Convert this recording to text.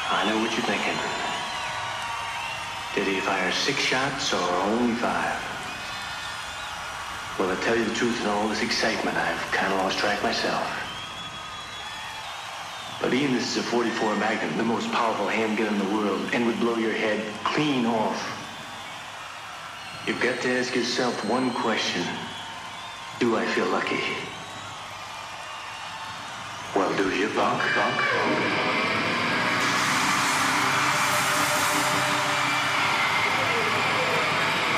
I know what you're thinking. Did he fire 6 shots or only 5? Well, to tell you the truth, in all this excitement, I've kind of lost track myself. But even this is a .44 Magnum, the most powerful handgun in the world, and would blow your head clean off. You've got to ask yourself one question. Do I feel lucky? Well, do you, punk?